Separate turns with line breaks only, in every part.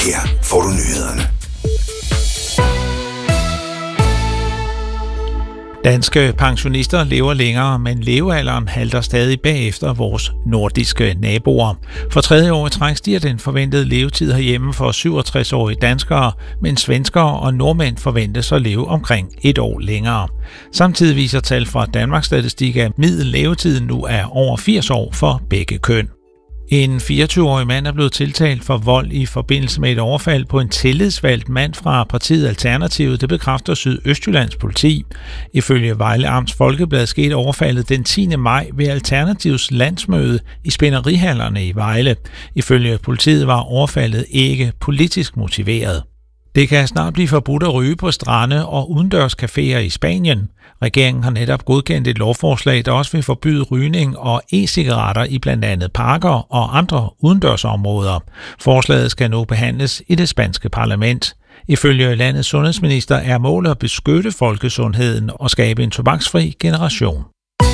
Her får du nyhederne.
Danske pensionister lever længere, men levealderen halter stadig bagefter vores nordiske naboer. For tredje år i træk stiger den forventede levetid herhjemme for 67-årige danskere, mens svenskere og nordmænd forventes at leve omkring et år længere. Samtidig viser tal fra Danmarks Statistik, at middellevetiden nu er over 80 år for begge køn. En 24-årig mand er blevet tiltalt for vold i forbindelse med et overfald på en tillidsvalgt mand fra partiet Alternativet, det bekræfter Sydøstjyllands politi. Ifølge Vejle Amts Folkeblad skete overfaldet den 10. maj ved Alternativs landsmøde i spænderihallerne i Vejle. Ifølge politiet var overfaldet ikke politisk motiveret. Det kan snart blive forbudt at ryge på strande og udendørscaféer i Spanien. Regeringen har netop godkendt et lovforslag, der også vil forbyde rygning og e-cigaretter i blandt andet parker og andre udendørsområder. Forslaget skal nu behandles i det spanske parlament. Ifølge landets sundhedsminister er målet at beskytte folkesundheden og skabe en tobaksfri generation.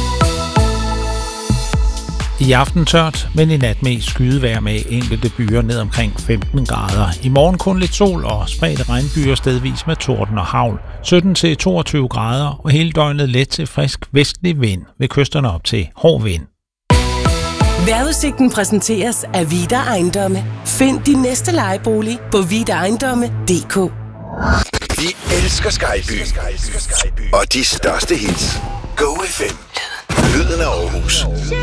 I aften tørt, men i nat mest skydevejr med enkelte byer ned omkring 15 grader. I morgen kun lidt sol og spredte regnbyer stedvis med torden og hagl. 17-22 grader og hele døgnet let til frisk vestlig vind ved kysterne op til hård vind.
Vejrudsigten præsenteres af Vida Ejendomme. Find din næste lejebolig på vidaejendomme.dk.
Vi elsker Skyby. Og de største hits. Go FM. Lyden af Aarhus.